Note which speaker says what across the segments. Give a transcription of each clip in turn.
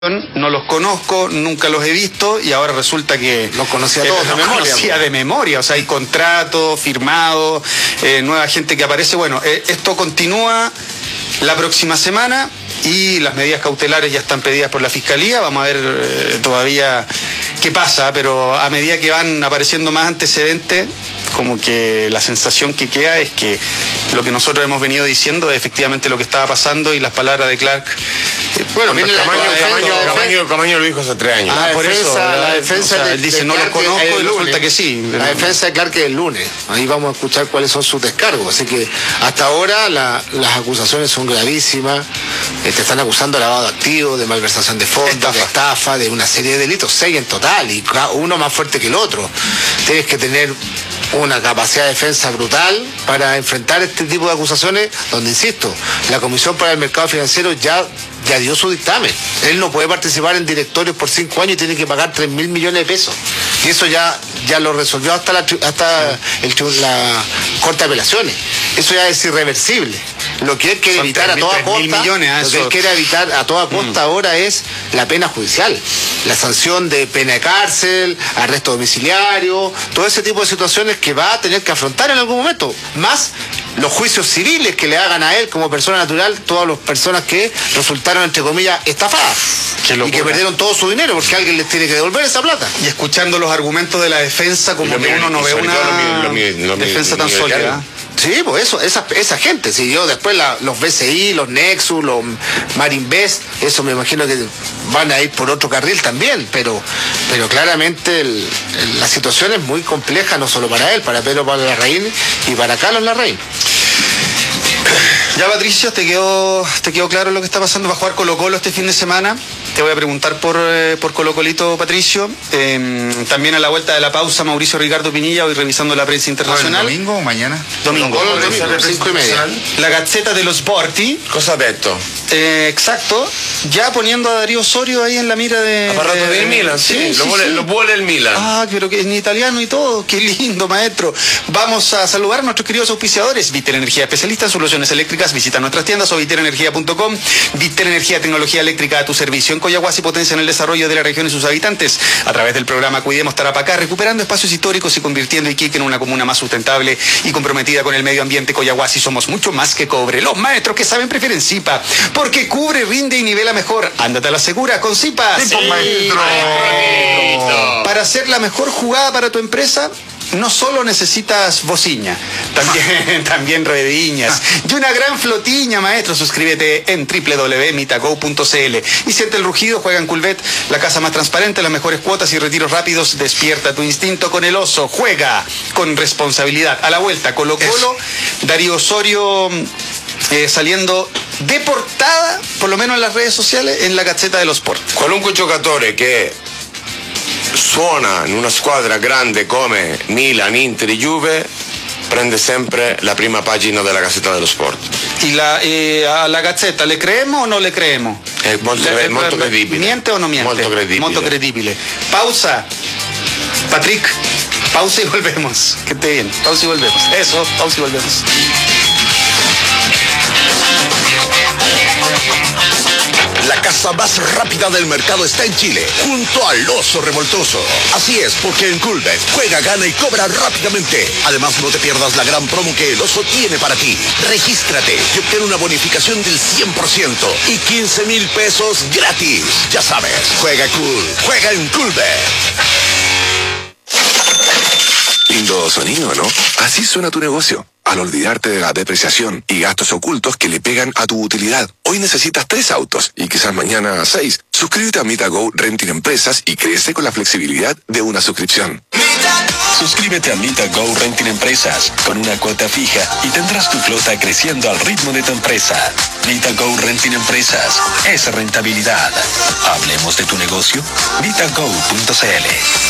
Speaker 1: No los conozco, nunca los he visto y ahora resulta que
Speaker 2: los conocía todos de memoria.
Speaker 1: Conocía de memoria, o sea, hay contratos firmados, nueva gente que aparece. Bueno, esto continúa la próxima semana y las medidas cautelares ya están pedidas por la Fiscalía. Vamos a ver todavía qué pasa, pero a medida que van apareciendo más antecedentes, como que la sensación que queda es que lo que nosotros hemos venido diciendo es efectivamente lo que estaba pasando y las palabras de Clark.
Speaker 2: Bueno, viene
Speaker 3: Camaño lo dijo hace 3 años.
Speaker 2: La defensa
Speaker 1: él dice no lo conozco y resulta que sí.
Speaker 2: La defensa de Clark es el lunes. Ahí vamos a escuchar cuáles son sus descargos. Así que hasta ahora las acusaciones son gravísimas. Te están acusando de lavado de activos, de malversación de fondos, de estafa, de una serie de delitos, 6 en total, y uno más fuerte que el otro. Tienes que tener una capacidad de defensa brutal para enfrentar este tipo de acusaciones, donde, insisto, la Comisión para el Mercado Financiero ya dio su dictamen. Él no puede participar en directorios por 5 años y tiene que pagar 3.000 millones de pesos. Y eso ya lo resolvió hasta la Corte de Apelaciones. Eso ya es irreversible. Lo que él quiere evitar a toda costa, ahora es la pena judicial, la sanción de pena de cárcel, arresto domiciliario, todo ese tipo de situaciones que va a tener que afrontar en algún momento, más los juicios civiles que le hagan a él como persona natural, todas las personas que resultaron, entre comillas, estafadas y que perdieron todo su dinero porque alguien les tiene que devolver esa plata.
Speaker 1: Y escuchando los argumentos de la defensa, como que uno no ve una defensa tan sólida.
Speaker 2: Sí, pues eso, esa gente, si yo después los BCI, los Nexus, los Marinvest, eso me imagino que van a ir por otro carril también, pero claramente la situación es muy compleja, no solo para él, para Pedro Pablo Larraín y para Carlos Larraín.
Speaker 1: Ya, Patricio, ¿te quedó claro lo que está pasando? Va a jugar Colo-Colo este fin de semana. Te voy a preguntar por Colo-Colito, Patricio. También a la vuelta de la pausa, Mauricio Ricardo Pinilla, hoy revisando la prensa internacional.
Speaker 3: ¿Domingo o mañana?
Speaker 1: Domingo.
Speaker 2: Domingo, 5:30.
Speaker 1: La Gazzetta dello Sporti.
Speaker 3: Cosa ha detto?
Speaker 1: Exacto. Ya poniendo a Darío Osorio ahí en la mira de...
Speaker 3: Ha parlato del Milan, sí. Lo vuole el Milan.
Speaker 1: Ah, pero que en italiano y todo. Qué lindo, maestro. Vamos a saludar a nuestros queridos auspiciadores. Vitel Energía, especialista en soluciones eléctricas. Visita nuestras tiendas o viterenergia.com. Vitel Energía, tecnología eléctrica a tu servicio. En Coyahuasi potencia en el desarrollo de la región y sus habitantes a través del programa Cuidemos Tarapacá, recuperando espacios históricos y convirtiendo Iquique en una comuna más sustentable y comprometida con el medio ambiente. Coyahuasi, somos mucho más que cobre. Los maestros que saben prefieren Zipa, porque cubre, rinde y nivela mejor. Ándate a la segura con Zipa.
Speaker 3: Sí, maestro.
Speaker 1: Para hacer la mejor jugada para tu empresa, no solo necesitas bociña, también ruediñas y una gran flotiña, maestro. Suscríbete en www.mitago.cl y siente el rugido. Juega en Culvet, la casa más transparente, las mejores cuotas y retiros rápidos. Despierta tu instinto con el oso. Juega con responsabilidad. A la vuelta, Colo-Colo, Darío Osorio saliendo de portada, por lo menos en las redes sociales, en la Gazzetta dello Sport.
Speaker 3: Qualunque giocatore che suona in una squadra grande come Milan, Inter e Juve prende sempre la prima pagina della Gazzetta dello Sport.
Speaker 1: ¿Y a la Gazzetta le creemos o no le creemos?
Speaker 3: È molto credibile.
Speaker 1: ¿Miente o no miente?
Speaker 3: Molto credibile.
Speaker 1: Pausa. Patrick, pausa y volvemos. Que esté bien. Pausa y volvemos. Eso, pausa y volvemos.
Speaker 4: La casa más rápida del mercado está en Chile, junto al Oso Revoltoso. Así es, porque en Culbet juega, gana y cobra rápidamente. Además, no te pierdas la gran promo que el Oso tiene para ti. Regístrate y obtén una bonificación del 100% y 15,000 pesos gratis. Ya sabes, juega cool, juega en Culbet.
Speaker 5: Lindo sonido, ¿no? Así suena tu negocio. Al olvidarte de la depreciación y gastos ocultos que le pegan a tu utilidad. Hoy necesitas 3 autos y quizás mañana 6. Suscríbete a MitaGo Renting Empresas y crece con la flexibilidad de una suscripción.
Speaker 6: Suscríbete a MitaGo Renting Empresas con una cuota fija y tendrás tu flota creciendo al ritmo de tu empresa. MitaGo Renting Empresas es rentabilidad. Hablemos de tu negocio. MitaGo.cl.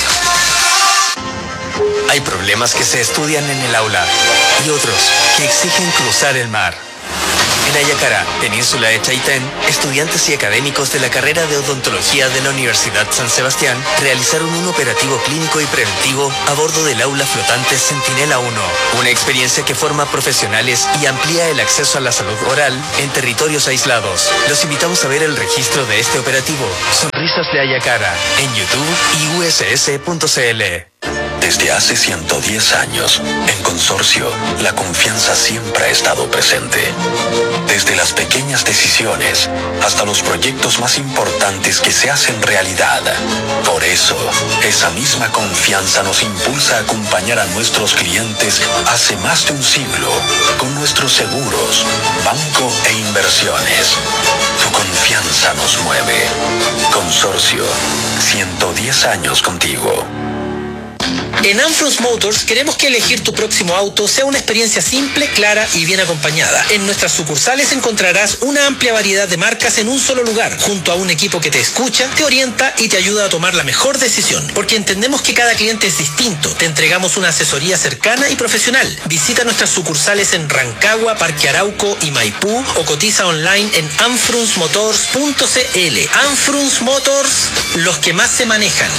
Speaker 7: Hay problemas que se estudian en el aula y otros que exigen cruzar el mar. En Ayacará, península de Chaitén, estudiantes y académicos de la carrera de odontología de la Universidad San Sebastián realizaron un operativo clínico y preventivo a bordo del aula flotante Centinela 1, una experiencia que forma profesionales y amplía el acceso a la salud oral en territorios aislados. Los invitamos a ver el registro de este operativo, Sonrisas de Ayacará, en YouTube y uss.cl.
Speaker 6: Desde hace 110 años, en Consorcio, la confianza siempre ha estado presente. Desde las pequeñas decisiones hasta los proyectos más importantes que se hacen realidad. Por eso, esa misma confianza nos impulsa a acompañar a nuestros clientes hace más de un siglo con nuestros seguros, banco e inversiones. Tu confianza nos mueve. Consorcio, 110 años contigo.
Speaker 8: En Anfrus Motors queremos que elegir tu próximo auto sea una experiencia simple, clara y bien acompañada. En nuestras sucursales encontrarás una amplia variedad de marcas en un solo lugar, junto a un equipo que te escucha, te orienta y te ayuda a tomar la mejor decisión. Porque entendemos que cada cliente es distinto. Te entregamos una asesoría cercana y profesional. Visita nuestras sucursales en Rancagua, Parque Arauco y Maipú o cotiza online en anfrusmotors.cl. Anfrus Motors, los que más se manejan.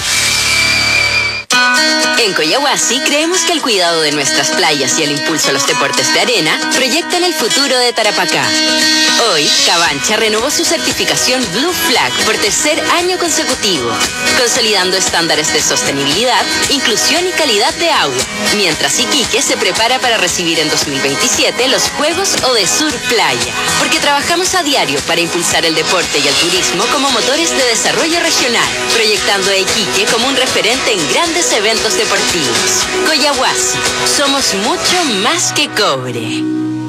Speaker 9: En Coyahuasi creemos que el cuidado de nuestras playas y el impulso a los deportes de arena proyectan el futuro de Tarapacá. Hoy, Cabancha renovó su certificación Blue Flag por tercer año consecutivo, consolidando estándares de sostenibilidad, inclusión y calidad de agua, mientras Iquique se prepara para recibir en 2027 los Juegos Odesur Playa, porque trabajamos a diario para impulsar el deporte y el turismo como motores de desarrollo regional, proyectando a Iquique como un referente en grandes eventos deportivos. Coyahuasi, somos mucho más que cobre.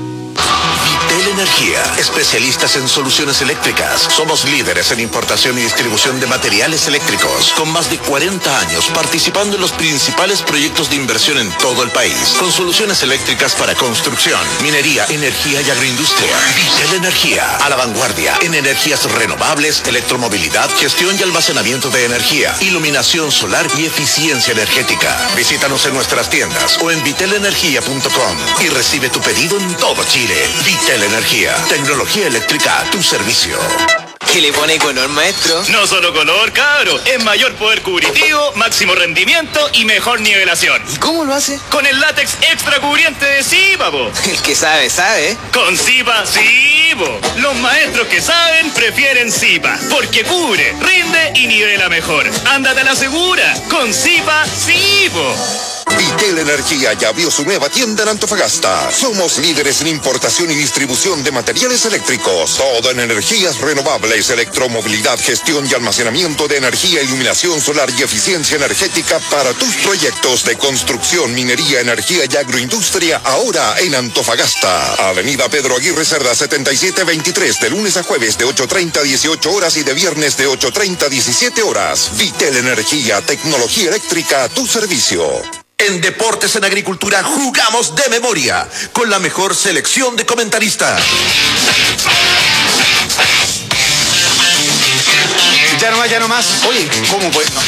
Speaker 4: Vitel Energía, especialistas en soluciones eléctricas. Somos líderes en importación y distribución de materiales eléctricos, con más de 40 años participando en los principales proyectos de inversión en todo el país, con soluciones eléctricas para construcción, minería, energía y agroindustria. Vitel Energía, a la vanguardia en energías renovables, electromovilidad, gestión y almacenamiento de energía, iluminación solar y eficiencia energética. Visítanos en nuestras tiendas o en vitelenergia.com y recibe tu pedido en todo Chile. Vitel Energía, tecnología eléctrica a tu servicio.
Speaker 10: ¿Qué le pone color, maestro?
Speaker 11: No solo color, cabro. Es mayor poder cubritivo, máximo rendimiento y mejor nivelación.
Speaker 10: ¿Y cómo lo hace?
Speaker 11: Con el látex extra cubriente de Zipa, po.
Speaker 10: El que sabe, sabe.
Speaker 11: Con Zipa, sí, po. Los maestros que saben prefieren Zipa, porque cubre, rinde y nivela mejor. Ándate a la segura. Con Zipa, sí, po.
Speaker 12: Vitel Energía ya abrió su nueva tienda en Antofagasta. Somos líderes en importación y distribución de materiales eléctricos. Todo en energías renovables, electromovilidad, gestión y almacenamiento de energía, iluminación solar y eficiencia energética para tus proyectos de construcción, minería, energía y agroindustria. Ahora en Antofagasta. Avenida Pedro Aguirre Cerda 7723, de lunes a jueves de 8:30 a 18 horas y de viernes de 8:30 a 17 horas. Vitel Energía, tecnología eléctrica a tu servicio.
Speaker 4: En Deportes en Agricultura jugamos de memoria, con la mejor selección de comentaristas.
Speaker 1: Ya no más. Oye, ¿cómo pues? No.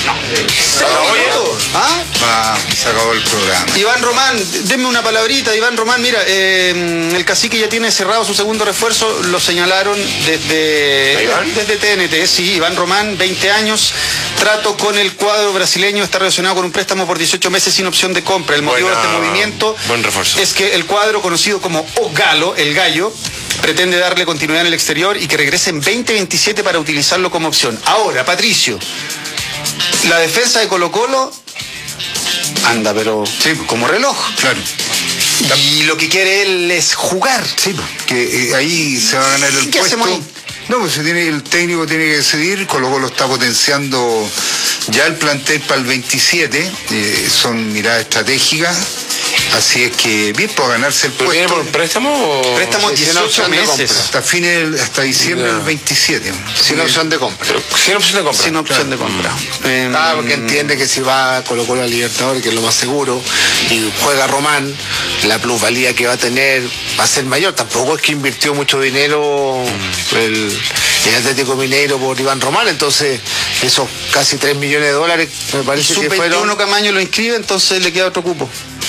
Speaker 2: Se acabó el programa.
Speaker 1: Iván Román, denme una palabrita. Iván Román, mira, el Cacique ya tiene cerrado su segundo refuerzo. Lo señalaron desde TNT. Sí, Iván Román, 20 años. Trato con el cuadro brasileño está relacionado con un préstamo por 18 meses sin opción de compra. El motivo de este movimiento es que el cuadro conocido como O Galo, el gallo, pretende darle continuidad en el exterior y que regrese en 2027 para utilizarlo como opción. Ahora, Patricio, la defensa de Colo-Colo anda, pero como reloj.
Speaker 2: Claro.
Speaker 1: Y lo que quiere él es jugar.
Speaker 2: Sí, que ahí se va a ganar el
Speaker 1: ¿Qué
Speaker 2: puesto.
Speaker 1: hacemos ahí?
Speaker 2: No, pues el técnico tiene que decidir. Colo-Colo está potenciando ya el plantel para el 27. Son miradas estratégicas. Así es que bien por ganarse el puesto.
Speaker 3: ¿Viene por préstamo o...?
Speaker 1: Préstamo 18 meses.
Speaker 2: Hasta diciembre del 27. Sin opción de compra.
Speaker 3: Sin opción de compra.
Speaker 1: Sin opción de compra.
Speaker 2: Porque entiende que si va a Colo-Colo a Libertadores, que es lo más seguro, y juega Román, la plusvalía que va a tener va a ser mayor. Tampoco es que invirtió mucho dinero el Atlético Mineiro por Iván Román, entonces esos casi $3 millones me parece que fueron...
Speaker 1: Sub-21 Camaño lo inscribe, entonces le queda otro cupo.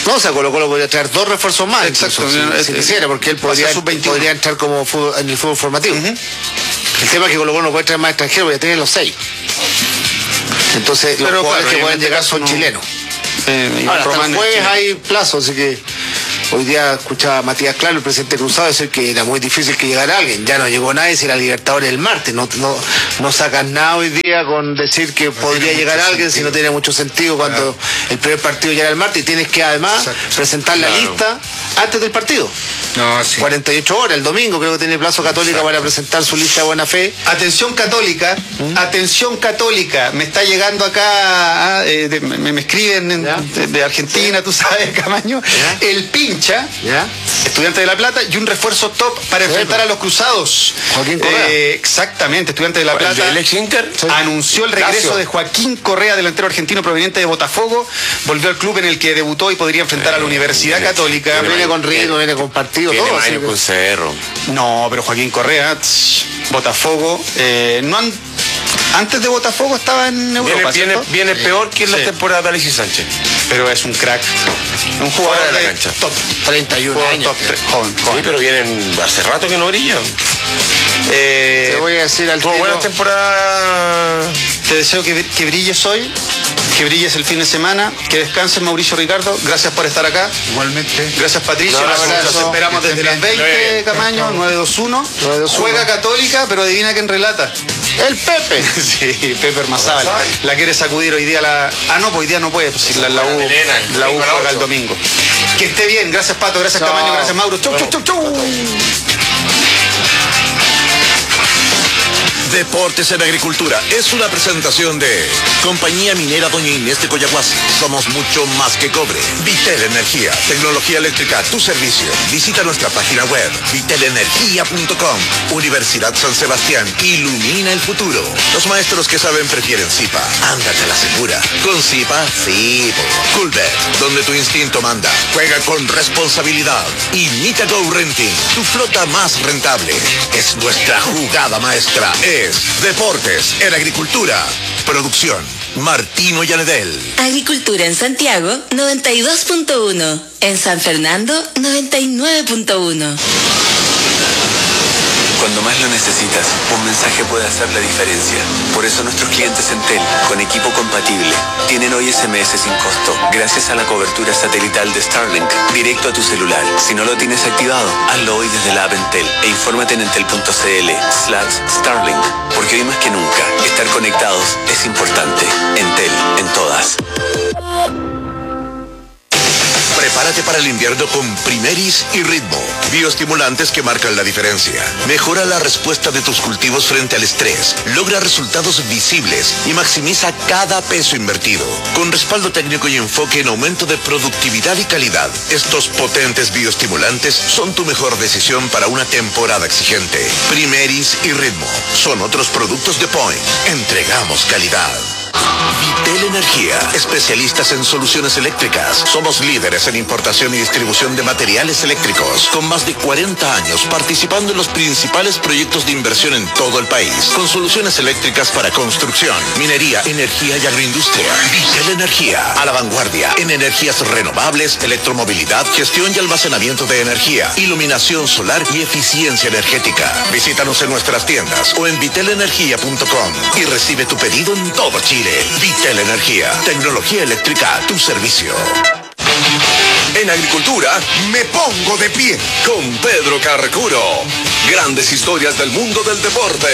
Speaker 2: No, o sea, Colo-Colo podría traer 2 refuerzos más.
Speaker 1: Exacto.
Speaker 2: Si quisiera, porque él podría entrar como en el fútbol formativo. El tema es que Colo-Colo no puede traer más extranjeros, porque ya tienen los 6. Entonces, los jugadores que pueden llegar son chilenos. Ahora, hasta el jueves hay plazo, así que hoy día escuchaba a Matías Claro, el presidente Cruzado, decir que era muy difícil que llegara alguien. Ya no llegó nadie, si era Libertadores el martes. No sacas nada hoy día con decir que podría llegar alguien si no tiene mucho sentido cuando el primer partido ya era el martes y tienes que además presentar la lista antes del partido. 48 horas, el domingo creo que tiene plazo Católica para presentar su lista de buena fe.
Speaker 1: Atención Católica, atención Católica, me está llegando acá, me escriben de Argentina, tú sabes, Camaño, el Pincha, estudiante de La Plata, y un refuerzo top para enfrentar a los Cruzados.
Speaker 2: Joaquín Correa.
Speaker 1: Exactamente, estudiante de La Plata.
Speaker 3: ¿El ex Inter?
Speaker 1: Anunció el regreso de Joaquín Correa, delantero argentino proveniente de Botafogo, volvió al club en el que debutó y podría enfrentar a la Universidad Católica.
Speaker 2: Viene con ritmo, viene con partido.
Speaker 3: Tiene
Speaker 2: todo,
Speaker 3: años con Cerro.
Speaker 1: No, pero Joaquín Correa, Botafogo, antes de Botafogo estaba en Europa.
Speaker 3: Viene peor que en la temporada de Alexis Sánchez.
Speaker 1: Pero es un crack. Un jugador
Speaker 3: de la cancha.
Speaker 1: Top 31 años. Joven.
Speaker 3: Sí, pero vienen hace rato que no brillan.
Speaker 2: Te voy a decir al
Speaker 3: tuvo buena temporada.
Speaker 1: Te deseo que brilles hoy, que brilles el fin de semana, que descanses, Mauricio Ricardo. Gracias por estar acá.
Speaker 13: Igualmente.
Speaker 1: Gracias, Patricio. Los esperamos desde las 20, Camaño, 921. Juega Católica, pero adivina quién relata.
Speaker 2: El Pepe.
Speaker 1: Sí, Pepe Hermazábal. La quiere sacudir hoy día pues hoy día no puede, pues si la U juega el domingo. Que esté bien, gracias Pato, gracias Camaño, gracias Mauro. Chau.
Speaker 4: Deportes en Agricultura es una presentación de Compañía Minera Doña Inés de Coyahuasi. Somos mucho más que cobre. Vitel Energía, tecnología eléctrica a tu servicio. Visita nuestra página web vitelenergia.com. Universidad San Sebastián, ilumina el futuro. Los maestros que saben prefieren Zipa. Ándate a la segura. Con Zipa, sí. Culbet, donde tu instinto manda. Juega con responsabilidad. Y Nita Go Renting, tu flota más rentable. Es nuestra jugada maestra. Deportes en Agricultura. Producción Martino Yanedel.
Speaker 14: Agricultura en Santiago 92.1. En San Fernando 99.1.
Speaker 15: Cuando más lo necesitas, un mensaje puede hacer la diferencia. Por eso nuestros clientes Entel, con equipo compatible, tienen hoy SMS sin costo, gracias a la cobertura satelital de Starlink, directo a tu celular. Si no lo tienes activado, hazlo hoy desde la app Entel e infórmate en entel.cl/Starlink, porque hoy más que nunca, estar conectados es importante. Entel, en todas.
Speaker 4: Prepárate para el invierno con Primeris y Ritmo, bioestimulantes que marcan la diferencia. Mejora la respuesta de tus cultivos frente al estrés, logra resultados visibles y maximiza cada peso invertido. Con respaldo técnico y enfoque en aumento de productividad y calidad, estos potentes bioestimulantes son tu mejor decisión para una temporada exigente. Primeris y Ritmo son otros productos de Point. Entregamos calidad. Vitel Energía, especialistas en soluciones eléctricas. Somos líderes en importación y distribución de materiales eléctricos, con más de 40 años participando en los principales proyectos de inversión en todo el país, con soluciones eléctricas para construcción, minería, energía y agroindustria. Vitel Energía, a la vanguardia en energías renovables, electromovilidad, gestión y almacenamiento de energía, iluminación solar y eficiencia energética. Visítanos en nuestras tiendas o en vitelenergia.com y recibe tu pedido en todo Chile. Vitel Energía, tecnología eléctrica a tu servicio.
Speaker 12: En Agricultura me pongo de pie con Pedro Carcuro. Grandes historias del mundo del deporte.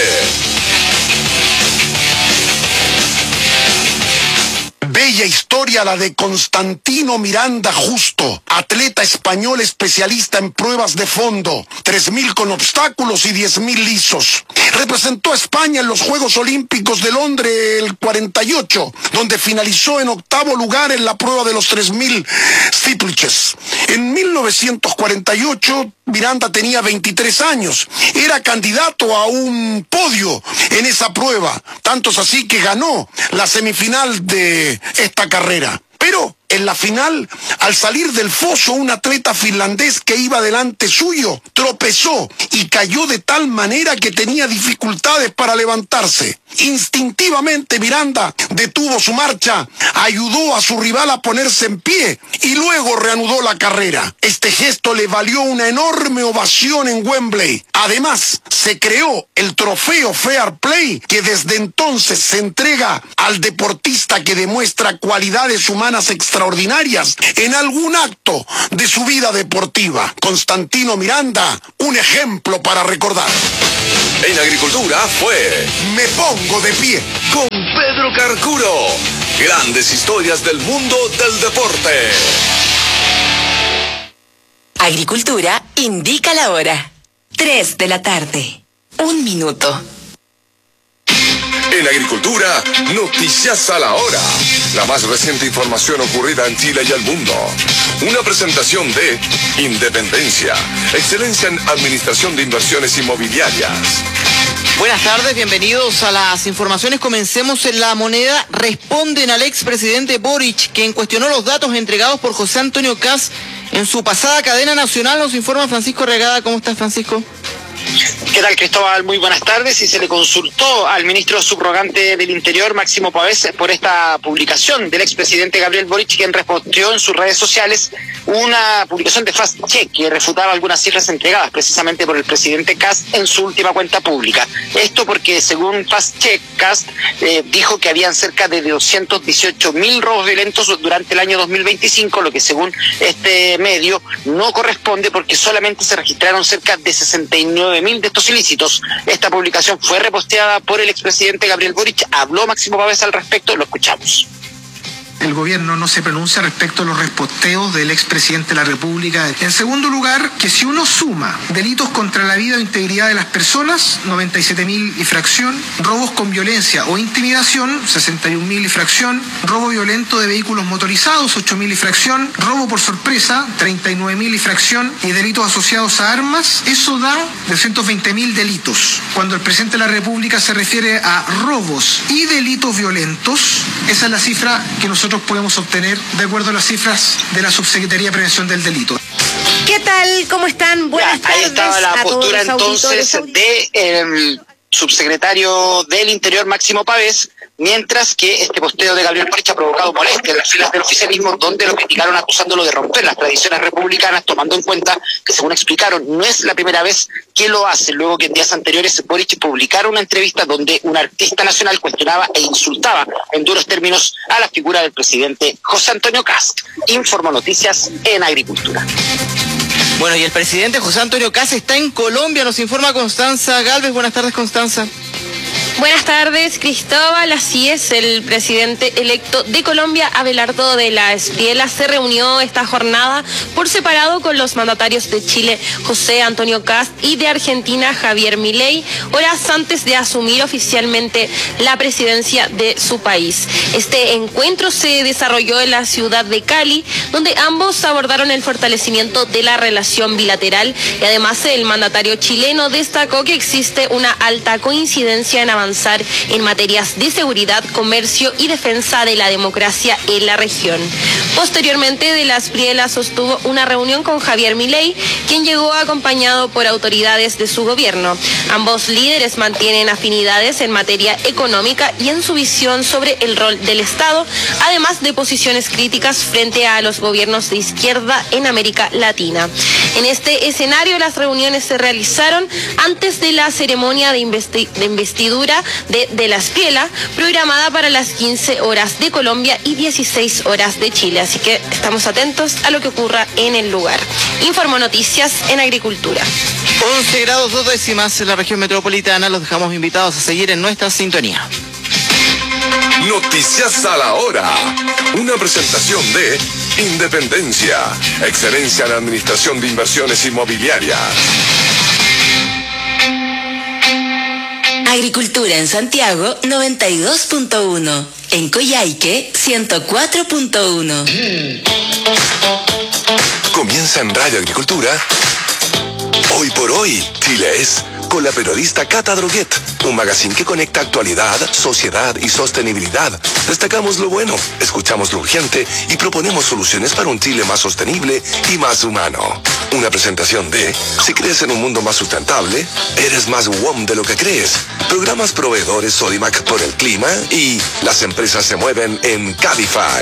Speaker 16: Bella historia la de Constantino Miranda Justo, atleta español especialista en pruebas de fondo, 3.000 con obstáculos y 10.000 lisos. Representó a España en los Juegos Olímpicos de Londres el 48, donde finalizó en 8º lugar en la prueba de los 3.000 steeplechase. En 1948, Miranda tenía 23 años. Era candidato a un podio en esa prueba. Tanto es así que ganó la semifinal de esta carrera. Pero En la final, al salir del foso, un atleta finlandés que iba delante suyo tropezó y cayó de tal manera que tenía dificultades para levantarse. Instintivamente Miranda detuvo su marcha, ayudó a su rival a ponerse en pie y luego reanudó la carrera. Este gesto le valió una enorme ovación en Wembley. Además, se creó el trofeo Fair Play, que desde entonces se entrega al deportista que demuestra cualidades humanas extraordinarias en algún acto de su vida deportiva. Constantino Miranda, un ejemplo para recordar.
Speaker 4: En agricultura fue
Speaker 16: Me pongo de pie
Speaker 4: con Pedro Carcuro. Grandes historias del mundo del deporte.
Speaker 14: Agricultura indica la hora. 3 de la tarde. 1 minuto.
Speaker 5: En agricultura, noticias a la hora. La más reciente información ocurrida en Chile y el mundo. Una presentación de Independencia, excelencia en administración de inversiones inmobiliarias.
Speaker 13: Buenas tardes, bienvenidos a las informaciones. Comencemos en La Moneda. Responden al expresidente Boric, quien cuestionó los datos entregados por José Antonio Kast en su pasada cadena nacional. Nos informa Francisco Regada. ¿Cómo estás, Francisco?
Speaker 17: ¿Qué tal, Cristóbal? Muy buenas tardes. Y se le consultó al ministro subrogante del Interior, Máximo Pavés, por esta publicación del expresidente Gabriel Boric, quien respondió en sus redes sociales una publicación de Fast Check que refutaba algunas cifras entregadas precisamente por el presidente Kast en su última cuenta pública. Esto porque, según Fast Check, Kast dijo que habían cerca de 218.000 robos violentos durante el año 2025, lo que según este medio no corresponde porque solamente se registraron cerca de 69.000 de estos ilícitos. Esta publicación fue reposteada por el expresidente Gabriel Boric. Habló Máximo Pavés al respecto, lo escuchamos.
Speaker 18: El gobierno no se pronuncia respecto a los reposteos del expresidente de la República. En segundo lugar, que si uno suma delitos contra la vida o integridad de las personas, 97.000 y fracción, robos con violencia o intimidación, 61.000 y fracción, robo violento de vehículos motorizados, 8.000 y fracción, robo por sorpresa, 39.000 y fracción, y delitos asociados a armas, eso da 220.000 delitos. Cuando el presidente de la República se refiere a robos y delitos violentos, esa es la cifra que nosotros podemos obtener de acuerdo a las cifras de la Subsecretaría de Prevención del Delito.
Speaker 19: ¿Qué tal? ¿Cómo están? Buenas tardes.
Speaker 17: Ahí estaba la postura entonces del subsecretario del Interior, Máximo Pavés, mientras que este posteo de Gabriel Boric ha provocado molestia en las filas del oficialismo, donde lo criticaron acusándolo de romper las tradiciones republicanas, tomando en cuenta que, según explicaron, no es la primera vez que lo hace, luego que en días anteriores Boric publicara una entrevista donde un artista nacional cuestionaba e insultaba en duros términos a la figura del presidente José Antonio Kast. Informo Noticias en Agricultura.
Speaker 13: Bueno, y el presidente José Antonio Kast está en Colombia, nos informa Constanza Galvez. Buenas tardes, Constanza.
Speaker 19: Buenas tardes, Cristóbal. Así es, el presidente electo de Colombia, Abelardo de la Espriella, se reunió esta jornada por separado con los mandatarios de Chile, José Antonio Kast, y de Argentina, Javier Milei, horas antes de asumir oficialmente la presidencia de su país. Este encuentro se desarrolló en la ciudad de Cali, donde ambos abordaron el fortalecimiento de la relación bilateral, y además el mandatario chileno destacó que existe una alta coincidencia en avanzar en materias de seguridad, comercio y defensa de la democracia en la región. Posteriormente, de la Espriella sostuvo una reunión con Javier Milei, quien llegó acompañado por autoridades de su gobierno. Ambos líderes mantienen afinidades en materia económica y en su visión sobre el rol del Estado, además de posiciones críticas frente a los gobiernos de izquierda en América Latina. En este escenario, las reuniones se realizaron antes de la ceremonia de investidura de la Espriella, programada para las 15 horas de Colombia y 16 horas de Chile. Así que estamos atentos a lo que ocurra en el lugar. Informo Noticias en Agricultura.
Speaker 13: 11 grados 2 décimas en la región metropolitana. Los dejamos invitados a seguir en nuestra sintonía.
Speaker 5: Noticias a la hora. Una presentación de Independencia, excelencia en administración de inversiones inmobiliarias.
Speaker 14: Agricultura en Santiago 92.1. En Coyhaique 104.1.
Speaker 5: Comienza en Radio Agricultura. Hoy por hoy, Chile es con la periodista Cata Droguet, un magazine que conecta actualidad, sociedad y sostenibilidad. Destacamos lo bueno, escuchamos lo urgente y proponemos soluciones para un Chile más sostenible y más humano. Una presentación de si crees en un mundo más sustentable, eres más WOM de lo que crees. Programas proveedores Sodimac por el clima y las empresas se mueven en Cabify.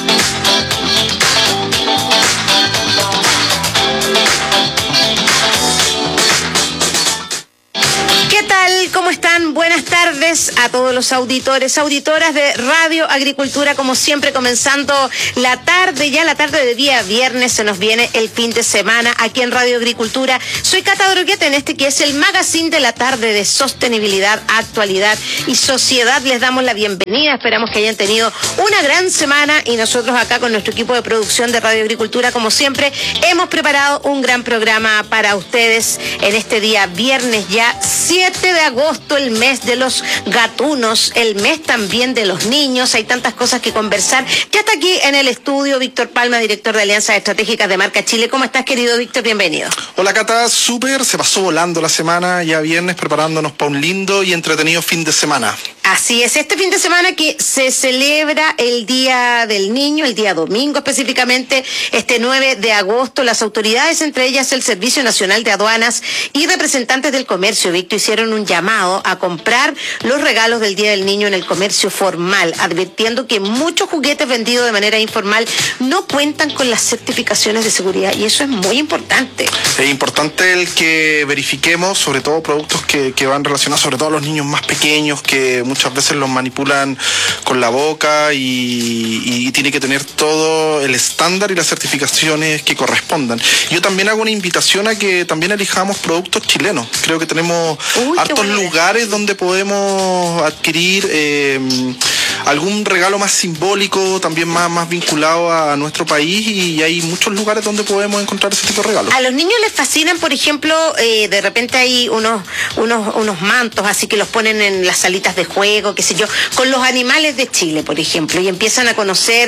Speaker 20: ¿Qué tal? ¿Cómo están? Buenas tardes a todos los auditores, auditoras de Radio Agricultura, como siempre comenzando la tarde, ya la tarde de día viernes, se nos viene el fin de semana aquí en Radio Agricultura. Soy Cata Droguet en este que es el magazine de la tarde de sostenibilidad, actualidad y sociedad. Les damos la bienvenida, esperamos que hayan tenido una gran semana y nosotros acá con nuestro equipo de producción de Radio Agricultura, como siempre, hemos preparado un gran programa para ustedes en este día viernes ya 7 de agosto, el mes de los gatunos, el mes también de los niños. Hay tantas cosas que conversar. Ya está aquí en el estudio Víctor Palma, director de Alianzas Estratégicas de Marca Chile. ¿Cómo estás, querido Víctor? Bienvenido.
Speaker 21: Hola, Cata, súper. Se pasó volando la semana, ya viernes, preparándonos para un lindo y entretenido fin de semana.
Speaker 20: Así es, este fin de semana que se celebra el Día del Niño, el día domingo específicamente, este 9 de agosto, las autoridades, entre ellas el Servicio Nacional de Aduanas y representantes del comercio, Víctor, hicieron un llamado a comprar los regalos del Día del Niño en el comercio formal, advirtiendo que muchos juguetes vendidos de manera informal no cuentan con las certificaciones de seguridad, y eso es muy importante.
Speaker 21: Es importante el que verifiquemos, sobre todo productos que van relacionados, sobre todo a los niños más pequeños, que muchas veces los manipulan con la boca y tiene que tener todo el estándar y las certificaciones que correspondan. Yo también hago una invitación a que también elijamos productos chilenos. Creo que tenemos hartos lugares donde podemos adquirir algún regalo más simbólico, también más vinculado a nuestro país, y hay muchos lugares donde podemos encontrar ese tipo de regalos.
Speaker 20: A los niños les fascinan, por ejemplo, de repente hay unos mantos así que los ponen en las salitas de juego, qué sé yo, con los animales de Chile, por ejemplo, y empiezan a conocer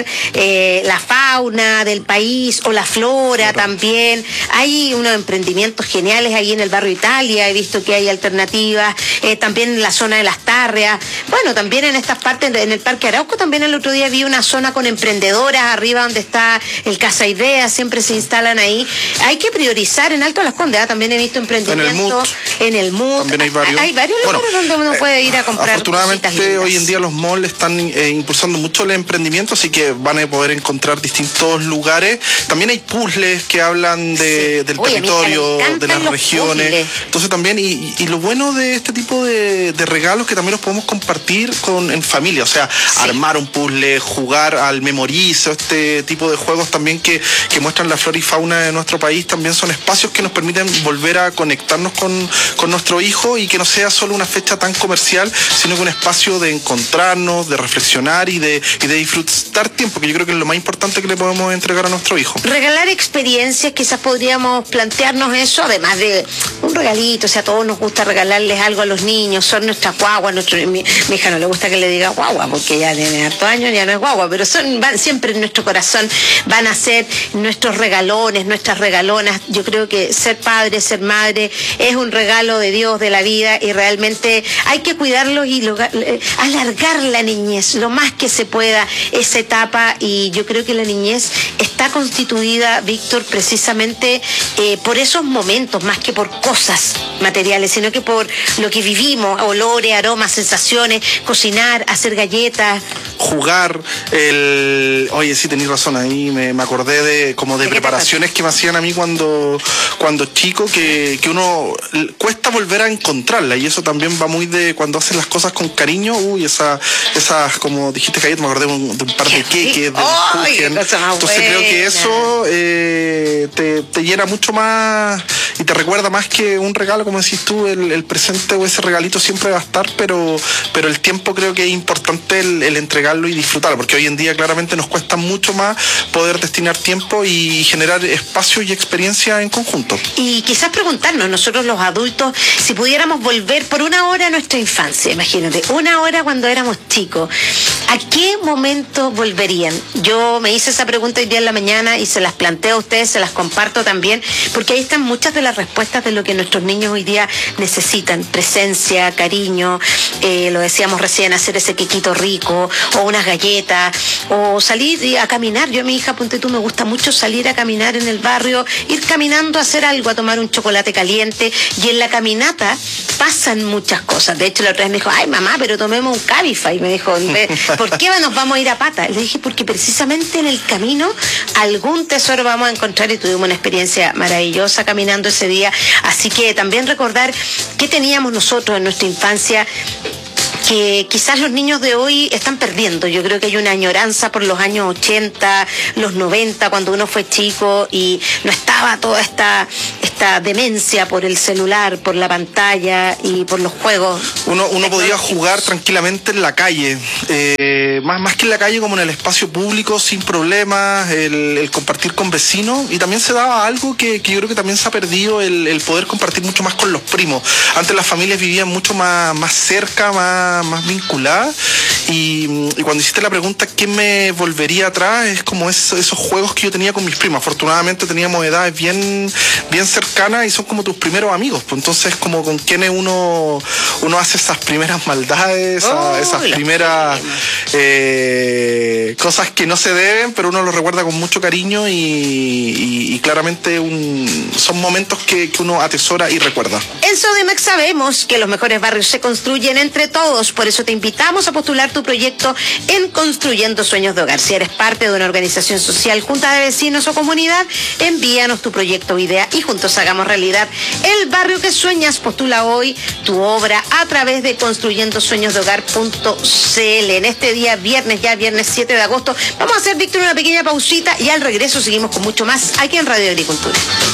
Speaker 20: la fauna del país o la flora también. Hay unos emprendimientos geniales ahí en el barrio Italia, he visto que hay alternativas, también en la zona de Las Tarrias, bueno, también en estas partes, en el Parque Arauco también el otro día vi una zona con emprendedoras arriba donde está el Casa Ideas, siempre se instalan ahí. Hay que priorizar en Alto Las Condes, también he visto emprendimientos en el MUT.
Speaker 21: También hay varios
Speaker 20: lugares donde uno puede ir a comprar.
Speaker 21: Afortunadamente hoy en día los malls están impulsando mucho el emprendimiento, así que van a poder encontrar distintos lugares. También hay puzzles que hablan del territorio, de las regiones. Puzzles. Entonces también, y lo bueno de este tipo de regalos que también los podemos compartir en familia, o sea, armar un puzzle, jugar al memorizo, este tipo de juegos también que muestran la flora y fauna de nuestro país, también son espacios que nos permiten volver a conectarnos con nuestro hijo, y que no sea solo una fecha tan comercial, sino que un espacio de encontrarnos, de reflexionar y de disfrutar tiempo, que yo creo que es lo más importante que le podemos entregar a nuestro hijo.
Speaker 20: Regalar experiencias, quizás podríamos plantearnos eso, además de un regalito, o sea, a todos nos gusta regalarles algo a los niños, son nuestras guaguas, mi hija no le gusta que le diga guagua, porque ya tiene hartos años, ya no es guagua, pero van siempre en nuestro corazón, van a ser nuestros regalones, nuestras regalonas. Yo creo que ser padre, ser madre, es un regalo de Dios, de la vida, y realmente hay que cuidarlo y alargar la niñez lo más que se pueda, esa etapa, y yo creo que la niñez está constituida, Víctor, precisamente por esos momentos, más que por cosas materiales, sino que por lo que vivimos, olores, aromas, sensaciones, cocinar, hacer galletas.
Speaker 21: Jugar, oye, sí, tenés razón, ahí me acordé de preparaciones que me hacían a mí cuando chico, que uno cuesta volver a encontrarla, y eso también va muy de cuando hacen las cosas con cariño. Esas, como dijiste, galletas, me acordé de un par de queques, de Kuchen. Entonces creo que eso te llena mucho más y te recuerda más que un regalo, como decís tú, el presente o ese regalito siempre va a estar, pero el tiempo creo que es importante el entregarlo y disfrutarlo, porque hoy en día claramente nos cuesta mucho más poder destinar tiempo y generar espacio y experiencia en conjunto.
Speaker 20: Y quizás preguntarnos, nosotros los adultos, si pudiéramos volver por una hora a nuestra infancia, imagínate, una hora cuando éramos chicos, ¿A qué momento volverían? Yo me hice esa pregunta hoy día en la mañana y se las planteo a ustedes, se las comparto también, porque ahí están muchas de las respuestas de lo que nuestros niños hoy día necesitan: presencia, cariño, lo decíamos recién, hacer ese quequito rico, o unas galletas, o salir a caminar. Yo a mi hija, ponte tú, me gusta mucho salir a caminar en el barrio, ir caminando a hacer algo, a tomar un chocolate caliente, y en la caminata pasan muchas cosas. De hecho, la otra vez me dijo, ay mamá, pero tomemos un Cabify. Me dijo, ¿por qué nos vamos a ir a pata? Le dije, porque precisamente en el camino algún tesoro vamos a encontrar, y tuvimos una experiencia maravillosa caminando ese día. Así que también recordar qué teníamos nosotros en nuestra infancia, que quizás los niños de hoy están perdiendo. Yo creo que hay una añoranza por los años 80, los 90, cuando uno fue chico y no estaba toda esta demencia por el celular, por la pantalla y por los juegos.
Speaker 21: Uno podía jugar tranquilamente en la calle, más que en la calle, como en el espacio público, sin problemas, el compartir con vecinos, y también se daba algo que yo creo que también se ha perdido, el poder compartir mucho más con los primos. Antes las familias vivían mucho más cerca, más vinculadas, y cuando hiciste la pregunta ¿qué me volvería atrás? Es como esos juegos que yo tenía con mis primos. Afortunadamente teníamos edades bien cercanas y son como tus primeros amigos, pues entonces como con quienes uno hace esas primeras maldades, esas primeras cosas que no se deben, pero uno los recuerda con mucho cariño, y claramente son momentos que uno atesora y recuerda.
Speaker 20: En Sodimac sabemos que los mejores barrios se construyen entre todos, por eso te invitamos a postular tu proyecto en Construyendo Sueños de Hogar. Si eres parte de una organización social, junta de vecinos o comunidad, envíanos tu proyecto o idea y juntos hagamos realidad el barrio que sueñas. Postula hoy tu obra a través de construyendosueñosdehogar.cl. En este día, viernes 7 de agosto, vamos a hacer, Víctor, una pequeña pausita, y al regreso seguimos con mucho más aquí en Radio Agricultura.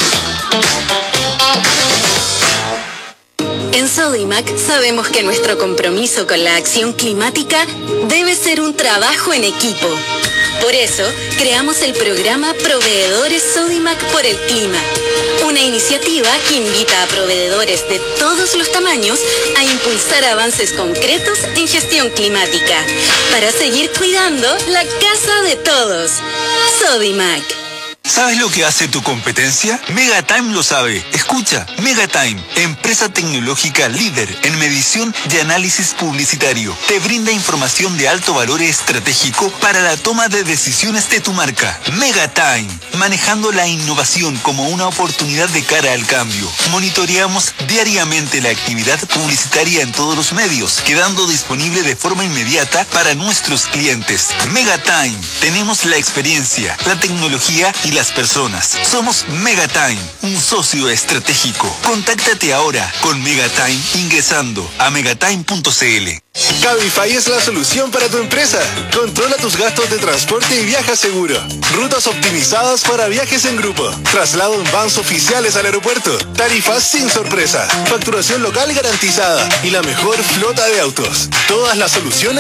Speaker 9: En Sodimac sabemos que nuestro compromiso con la acción climática debe ser un trabajo en equipo. Por eso, creamos el programa Proveedores Sodimac por el Clima, una iniciativa que invita a proveedores de todos los tamaños a impulsar avances concretos en gestión climática, para seguir cuidando la casa de todos. Sodimac.
Speaker 7: ¿Sabes lo que hace tu competencia? Megatime lo sabe. Escucha, Megatime, empresa tecnológica líder en medición y análisis publicitario, te brinda información de alto valor estratégico para la toma de decisiones de tu marca. Megatime, manejando la innovación como una oportunidad de cara al cambio. Monitoreamos diariamente la actividad publicitaria en todos los medios, quedando disponible de forma inmediata para nuestros clientes. Megatime, tenemos la experiencia, la tecnología y las personas. Somos Megatime, un socio estratégico. Contáctate ahora con Megatime ingresando a megatime.cl.
Speaker 22: Cabify es la solución para tu empresa. Controla tus gastos de transporte y viaja seguro. Rutas optimizadas para viajes en grupo. Traslado en vans oficiales al aeropuerto. Tarifas sin sorpresa. Facturación local garantizada. Y la mejor flota de autos. Todas las soluciones